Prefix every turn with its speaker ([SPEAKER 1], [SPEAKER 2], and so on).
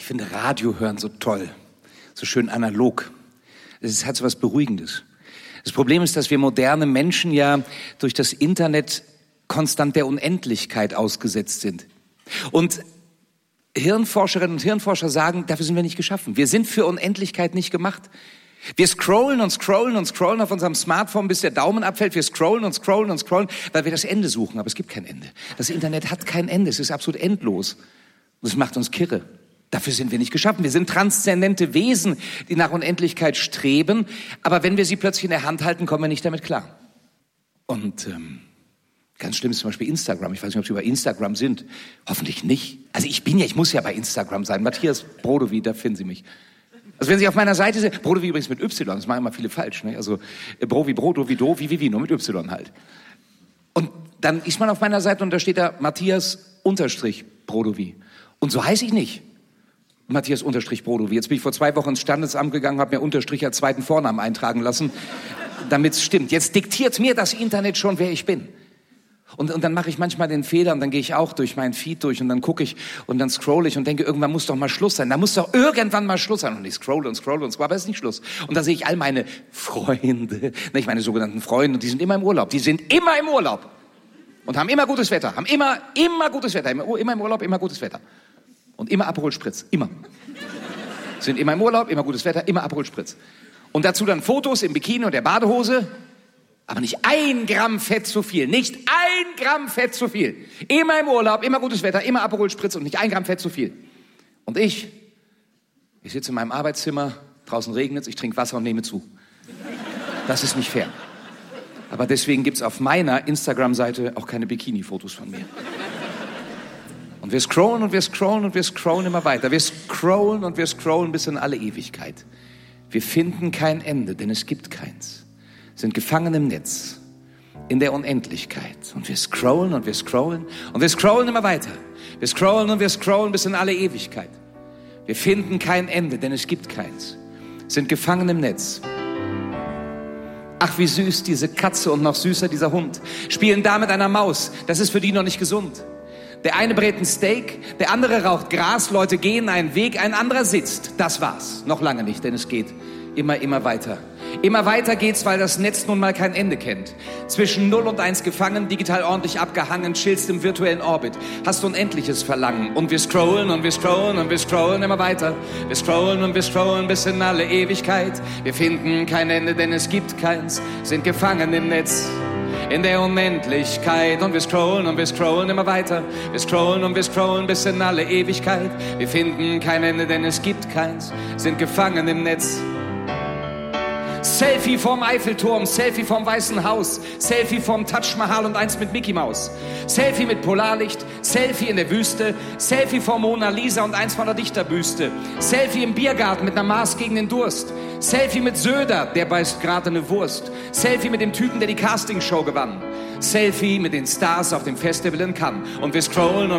[SPEAKER 1] Ich finde Radio hören so toll, so schön analog. Es hat so was Beruhigendes. Das Problem ist, dass wir moderne Menschen ja durch das Internet konstant der Unendlichkeit ausgesetzt sind. Und Hirnforscherinnen und Hirnforscher sagen, dafür sind wir nicht geschaffen. Wir sind für Unendlichkeit nicht gemacht. Wir scrollen und scrollen und scrollen auf unserem Smartphone, bis der Daumen abfällt. Wir scrollen und scrollen und scrollen, weil wir das Ende suchen. Aber es gibt kein Ende. Das Internet hat kein Ende. Es ist absolut endlos. Und es macht uns kirre. Dafür sind wir nicht geschaffen. Wir sind transzendente Wesen, die nach Unendlichkeit streben. Aber wenn wir sie plötzlich in der Hand halten, kommen wir nicht damit klar. Und ganz schlimm ist zum Beispiel Instagram. Ich weiß nicht, ob Sie über Instagram sind. Hoffentlich nicht. Also ich muss ja bei Instagram sein. Matthias Brodowy, da finden Sie mich. Also wenn Sie auf meiner Seite sind, Brodowy übrigens mit Y, das machen immer viele falsch, ne? Also Brodowy, nur mit Y halt. Und dann ist man auf meiner Seite und da steht da Matthias_Brodowy. Und so heiße ich nicht. Matthias_Brodowy. Jetzt bin ich vor 2 Wochen ins Standesamt gegangen, habe mir Unterstrich als zweiten Vornamen eintragen lassen, damit es stimmt. Jetzt diktiert mir das Internet schon, wer ich bin. Und dann mache ich manchmal den Fehler und dann gehe ich auch durch meinen Feed durch und dann gucke ich und dann scrolle ich und denke, irgendwann muss doch mal Schluss sein. Da muss doch irgendwann mal Schluss sein. Und ich scrolle, aber es ist nicht Schluss. Und da sehe ich all meine Freunde, nicht meine sogenannten Freunde, und die sind immer im Urlaub. Die sind immer im Urlaub und haben immer gutes Wetter, haben immer gutes Wetter, immer im Urlaub, immer gutes Wetter. Und immer Aperol Spritz, immer. Sind immer im Urlaub, immer gutes Wetter, immer Aperol Spritz. Und dazu dann Fotos im Bikini und der Badehose. Aber nicht 1 Gramm Fett zu viel. Nicht 1 Gramm Fett zu viel. Immer im Urlaub, immer gutes Wetter, immer Aperol Spritz und nicht 1 Gramm Fett zu viel. Und ich sitze in meinem Arbeitszimmer, draußen regnet es, ich trinke Wasser und nehme zu. Das ist nicht fair. Aber deswegen gibt's auf meiner Instagram-Seite auch keine Bikini-Fotos von mir. Und wir scrollen und wir scrollen und wir scrollen immer weiter. Wir scrollen und wir scrollen bis in alle Ewigkeit. Wir finden kein Ende, denn es gibt keins. Sind gefangen im Netz, in der Unendlichkeit. Und wir scrollen und wir scrollen und wir scrollen immer weiter. Wir scrollen und wir scrollen bis in alle Ewigkeit. Wir finden kein Ende, denn es gibt keins. Sind gefangen im Netz. Ach, wie süß diese Katze und noch süßer dieser Hund. Spielen da mit einer Maus, das ist für die noch nicht gesund. Der eine brät ein Steak, der andere raucht Gras, Leute gehen einen Weg, ein anderer sitzt. Das war's. Noch lange nicht, denn es geht immer weiter. Immer weiter geht's, weil das Netz nun mal kein Ende kennt. Zwischen 0 und 1 gefangen, digital ordentlich abgehangen, chillst im virtuellen Orbit, hast unendliches Verlangen. Und wir scrollen und wir scrollen und wir scrollen immer weiter. Wir scrollen und wir scrollen bis in alle Ewigkeit. Wir finden kein Ende, denn es gibt keins, sind gefangen im Netz, in der Unendlichkeit. Und wir scrollen immer weiter. Wir scrollen und wir scrollen bis in alle Ewigkeit. Wir finden kein Ende, denn es gibt keins, sind gefangen im Netz. Selfie vorm Eiffelturm, Selfie vorm Weißen Haus, Selfie vorm Taj Mahal und eins mit Mickey Maus. Selfie mit Polarlicht, Selfie in der Wüste, Selfie vor Mona Lisa und eins von der Dichterbüste. Selfie im Biergarten mit einer Maß gegen den Durst. Selfie mit Söder, der beißt gerade eine Wurst. Selfie mit dem Typen, der die Castingshow gewann. Selfie mit den Stars auf dem Festival in Cannes. Und wir scrollen